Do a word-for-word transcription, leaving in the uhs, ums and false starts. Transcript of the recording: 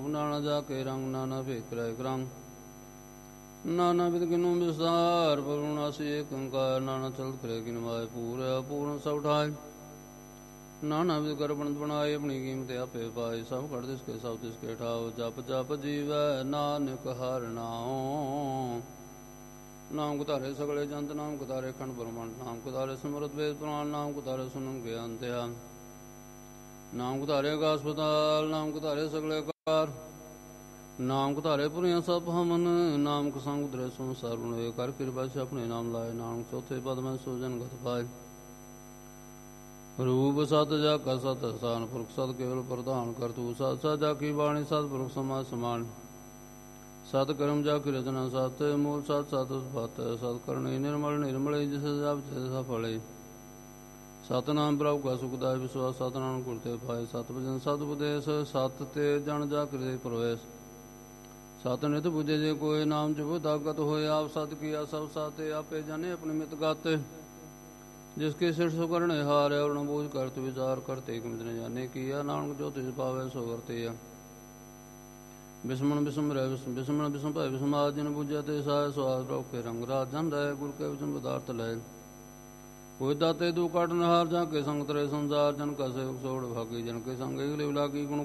ਨਾਨਾ ਜਾ ਕੇ ਰੰਗ ਨਾਨਾ ਭੇਕ ਰਹਿ ਰੰਗ ਨਾਨਾ ਵਿਦ ਕਿਨੁ ਵਿਸਾਰ ਪਰੁਣਾਸੀ ਏਕ ਓੰਕਾਰ ਨਾਨਾ ਚਲਤ ਕਰੇ ਕਿਨ ਮਾਇ ਪੂਰਿਆ ਪੂਰਨ ਸਭ ਠਾਇ ਨਾਨਾ ਵਿਦ ਕਰ ਬਣਤ ਬਣਾਏ ਆਪਣੀ ਕੀਮਤ ਆਪੇ ਪਾਏ ਸਭ ਘਟ ਤਿਸ ਕੇ ਸਭ ਤਿਸ ਕੇ ਠਾਉ ਜਪ ਜਪ ਜੀਵੈ ਨਾਨਕ ਹਰਿ ਨਾਉ ਨਾਮ ਕੁਤਾਰੇ ਸਗਲੇ ਜੰਤ ਨਾਮ ਕੁਤਾਰੇ ਖੰਡ ਬ੍ਰਹਮੰਡ ਨਾਮ ਕੁਤਾਰੇ ਸਮਰਤ ਵੇਦ ਪੁਰਾਣ ਨਾਮ ਕੁਤਾਰੇ ਸੁਨਨ ਗਿਆਨ ਧਿਆਨ ਨਾਮ ਕੁਤਾਰੇ ਅਗਾਸਪਤਾਲ ਨਾਮ ਕੁਤਾਰੇ ਸਗਲੇ ਕਾਰ ਨਾਮ ਕੁਤਾਰੇ ਪੁਰੀਆਂ ਸਭ ਹਮਨ ਨਾਮ ਕਸੰਗ ਦਰੇ ਸੁਨ ਸਰਵਣ ਵੇ ਕਰ ਕਿਰਪਾ ਸੇ ਆਪਣੇ ਨਾਮ ਲਾਏ ਨਾਨਕ ਚੌਥੇ ਪਦ ਮੈਂ ਸੋਜਨ ਗਤ ਪਾਏ ਰੂਪ ਸਤ ਜਾ ਕਾ ਸਤ ਸਥਾਨ ਪੁਰਖ ਸਤ ਕੇਵਲ ਪ੍ਰਧਾਨ ਕਰ ਤੂ ਸਤ ਸਤ ਜਾ ਕੀ ਬਾਣੀ ਸਤ ਪੁਰਖ ਸਮਾ ਸਮਾਨ ਸਤ ਕਰਮ ਜਾ ਕੀ ਰਚਨਾ ਸਤ ਮੂਲ ਸਤ ਸਤ ਉਤਪਤ ਸਤ ਕਰਨੇ ਨਿਰਮਲ ਨਿਰਮਲੇ ਜਿਸ ਜਪ ਤੇ ਸਫਲੇ ਸਤਨਾਮ ਪ੍ਰਭੂ ਕਾ ਸੁਖਦਾਇ ਵਿਸ਼ਵਾਸ ਸਤਨਾਮ ਗੁਰ ਤੇ ਪਾਏ ਸਤ ਵਜਨ ਸਤ ਉਪਦੇਸ਼ ਸਤ ਤੇ ਜਨ ਜਾ ਕਰੇ ਪ੍ਰਵੇਸ਼ ਸਤ ਨਿਤ ਬੁਝੇ ਜੇ ਕੋਈ ਨਾਮ ਜਪੁ ਤਾਕਤ ਹੋਏ ਆਪ ਸਤ ਕੀਆ ਸਭ ਸਾਤੇ ਆਪੇ ਜਾਣੇ ਆਪਣੀ ਮਿਤ ਗਾਤੇ ਜਿਸ ਕੇ ਸਿਰ ਸੋ ਕਰਨੇ ਹਾਰ ਔਰ ਬੋਝ ਕਰਤ ਵਿਚਾਰ ਕਰਤੇ ਕਿਮਤ ਨ ਜਾਣੇ ਕੀਆ ਨਾਨਕ ਜੋ ਤਿਸ ਪਾਵੇ ਸੋ ਵਰਤੇ ਆ ਬਿਸਮਣ ਬਿਸਮ ਰਹਿ ਬਿਸਮਣ ਬਿਸਮ ਭਾਇ ਬਿਸਮਾਦ ਜਨ ਬੁਝਿਆ ਤੇ ਸਾਇ ਸਵਾਦ ਪ੍ਰਭ ਕੇ ਰੰਗ ਰਾਜ ਜਨ ਹੈ ਗੁਰ ਕੇ ਵਚਨ ਪਦਾਰਥ ਲੈ ਕੋਈ ਦਾਤੇ ਦੂ ਕਾਟਨ ਹਾਰ ਜਾ ਕੇ ਸੰਗ ਤਰੇ ਸੰਸਾਰ ਜਨ ਕਾ ਸੇਵਕ ਸੋੜ ਭਾਗੀ ਜਨ ਕੇ ਸੰਗ ਏਕ ਲਿਵ ਲਾਗੀ ਗੁਣ